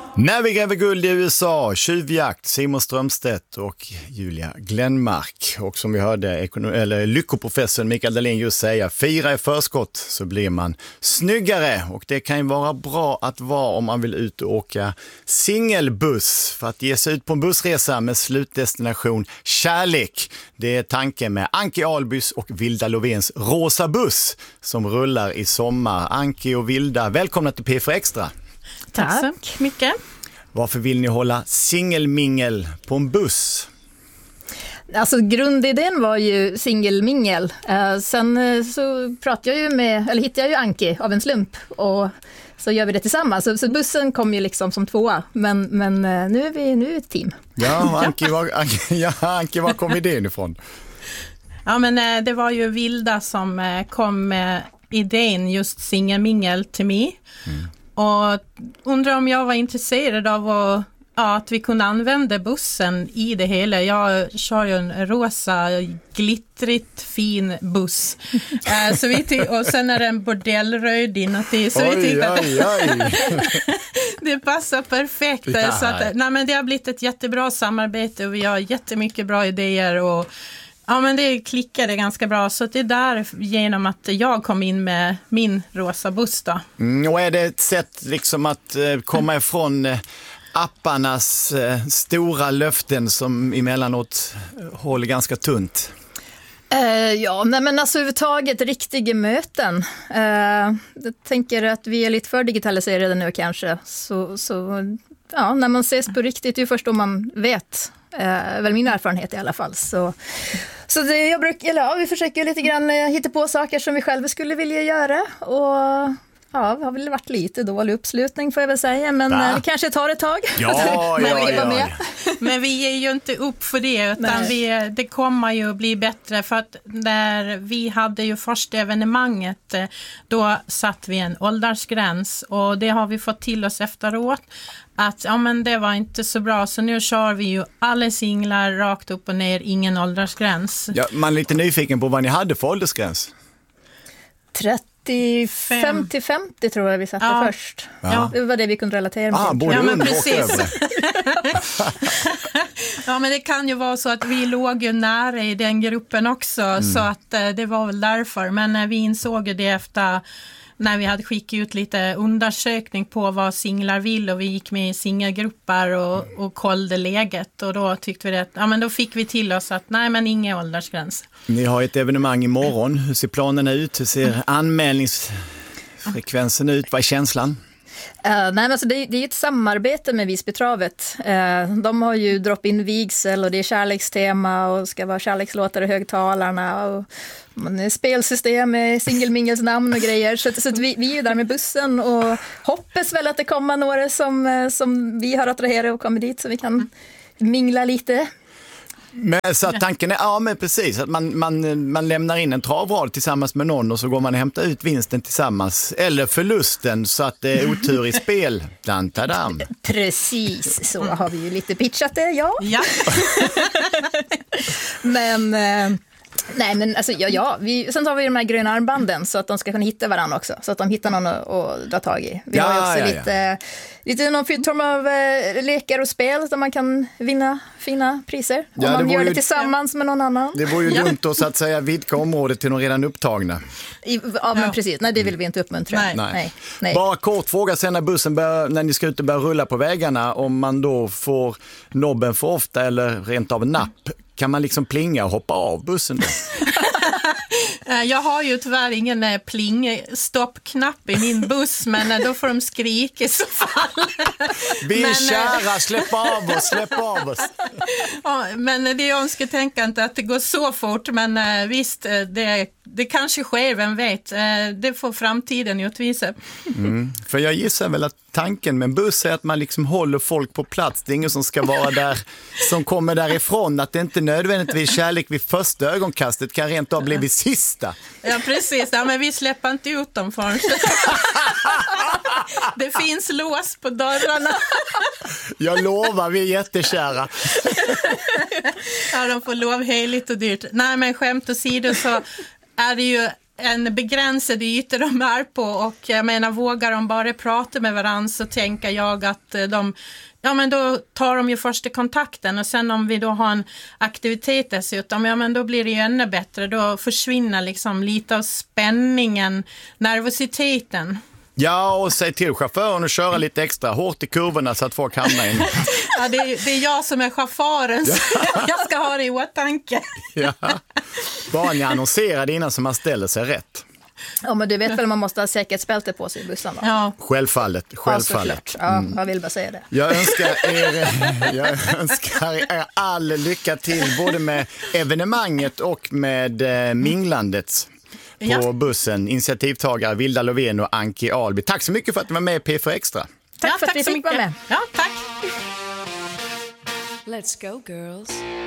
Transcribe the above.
När vi gräver guld i USA, tjuvjakt, Simon Strömstedt och Julia Glenmark. Och som vi hörde lyckoprofessorn Mikael Dahlin just säga, fira i förskott så blir man snyggare. Och det kan ju vara bra att vara om man vill ut och åka singelbuss för att ge sig ut på en bussresa med slutdestination kärlek. Det är tanken med Anki Albys och Vilda Lovens Rosa buss som rullar i sommar. Anki och Vilda, välkomna till P4 Extra. Tack så mycket. Varför vill ni hålla singelmingel på en buss? Alltså grundidén var ju singelmingel. Sen så hittade jag ju Anki av en slump och så gör vi det tillsammans. Så bussen kom ju liksom som tvåa, men nu är vi ett team. Ja, Anki, var kom idén ifrån? Ja, men det var ju Vilda som kom med idén just singelmingel till mig. Och undrar om jag var intresserad av att vi kunde använda bussen i det hela. Jag kör ju en rosa, glittrigt fin buss. Och sen är det en bordellröd inuti. Så vi tyckte att det passar perfekt. Så att, men det har blivit ett jättebra samarbete och vi har jättemycket bra idéer och ja, men det klickade ganska bra, så det är där genom att jag kom in med min rosa buss då. Och är det ett sätt liksom att komma ifrån apparnas stora löften som emellanåt håller ganska tunt? Men alltså överhuvudtaget riktiga möten. Jag tänker att vi är lite för digitaliserade nu kanske. Så när man ses på riktigt, det är först då man vet. Väl min erfarenhet i alla fall. Så det, vi försöker lite grann hitta på saker som vi själva skulle vilja göra. Och det har väl varit lite dålig uppslutning får jag väl säga. Men det kanske tar ett tag. Men vi ger ju inte upp för det. Utan det kommer ju att bli bättre. För att när vi hade ju första evenemanget, då satt vi en åldersgräns. Och det har vi fått till oss efteråt. Att det var inte så bra, så nu kör vi ju alla singlar rakt upp och ner, ingen åldersgräns. Ja, man är lite nyfiken på vad ni hade för åldersgräns. 50 tror jag vi satte först. Ja. Det var det vi kunde relatera med. Både men precis. Ja, men det kan ju vara så att vi låg ju nära i den gruppen också, så att det var väl därför. Men vi insåg det efter när vi hade skickat ut lite undersökning på vad singlar vill och vi gick med i singelgrupper och kollade läget och då tyckte vi att då fick vi till oss att ingen åldersgräns. Ni har ett evenemang imorgon. Hur ser planerna ut? Hur ser anmälningsfrekvensen ut? Vad är känslan? Det är ett samarbete med Visbytravet. De har ju drop-in vigsel och det är kärlekstema och ska vara kärlekslåtar i högtalarna och spelsystem med singelmingels namn och grejer. Så att vi är där med bussen och hoppas väl att det kommer några som vi har attraherat och kommer dit så vi kan mingla lite. Men så att tanken är, precis, att man lämnar in en travrad tillsammans med någon och så går man och hämtar ut vinsten tillsammans, eller förlusten så att det är otur i spel. Tadam. Precis, så har vi ju lite pitchat det, ja. Men sen tar vi de här gröna armbanden så att de ska kunna hitta varandra också, så att de hittar någon att dra tag i. Vi har ju också lite någon form av lekar och spel där man kan vinna fina priser om man gör det tillsammans med någon annan. Det vore ju dumt att så att säga vidga området till de redan upptagna. Men precis, nej det vill vi inte uppmuntra. Nej. Bara kort fråga sen när ni ska ut och börja rulla på vägarna, om man då får nobben för ofta eller rent av napp. Kan man liksom plinga och hoppa av bussen då? Jag har ju tyvärr ingen pling-stopp-knapp i min buss, men då får de skrika i så fall. Vi är kära, släpp av oss. Ja, men det är önsketänkande att det går så fort, men visst, det kanske sker, vem vet. Det får framtiden utvisa. För jag gissar väl att tanken med en buss är att man liksom håller folk på plats. Det är ingen som ska vara där som kommer därifrån. Att det inte nödvändigtvis kärlek vid första ögonkastet kan rent av bli vid sista. Ja, precis. Ja, men vi släpper inte ut dem förrän. Det finns lås på dörrarna. Jag lovar, vi är jättekära. Ja, de får lov heligt och dyrt. Nej, men skämt åsido så är det ju en begränsad yta de är på, och jag menar, vågar de bara prata med varandra, så tänker jag att men då tar de ju första kontakten, och sen om vi då har en aktivitet dessutom, men då blir det ju ännu bättre. Då försvinner liksom lite av spänningen, nervositeten. Ja, och säg till chauffören att köra lite extra hårt i kurvorna så att folk hamnar in. Ja, det är jag som är chauffören, så jag ska ha det i åtanke. Ja. Bara ni annonserar det innan så man ställer sig rätt. Ja, men du vet väl, man måste ha säkerhetsbälte på sig i bussen då? Ja. Självfallet. Ja, jag vill bara säga det. Jag önskar er all lycka till både med evenemanget och med minglandet på bussen. Initiativtagare Vilda Lovén och Anki Alby. Tack så mycket för att ni var med i P4 Extra. Tack för att vi fick vara med. Ja, tack. Let's go girls.